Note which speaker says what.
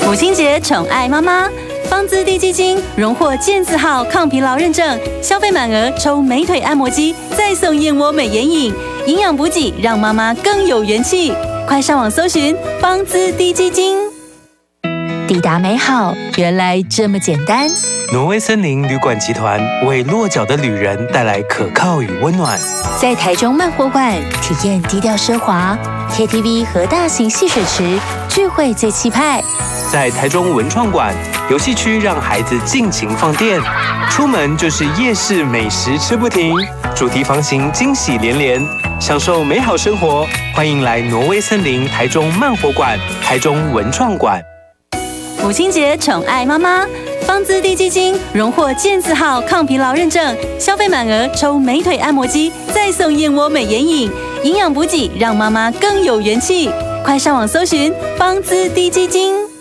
Speaker 1: 母亲节宠爱妈妈，方姿滴基金荣获健字号抗疲劳认证，消费满额抽美腿按摩机，再送燕窝美眼影，营养补给让妈妈更有元气。快上网搜寻方姿滴基金。
Speaker 2: 抵达美好，原来这么简单。
Speaker 3: 挪威森林旅馆集团为落脚的旅人带来可靠与温暖。
Speaker 2: 在台中慢活馆体验低调奢华 ，KTV 和大型戏水池聚会最气派。
Speaker 3: 在台中文创馆游戏区，让孩子尽情放电，出门就是夜市美食吃不停，主题房型惊喜连连，享受美好生活。欢迎来挪威森林台中慢活馆、台中文创馆。
Speaker 1: 母亲节宠爱妈妈，方姿滴基金荣获健字号抗疲劳认证，消费满额抽美腿按摩机，再送燕窝美眼影，营养补给让妈妈更有元气。快上网搜寻方姿滴基金。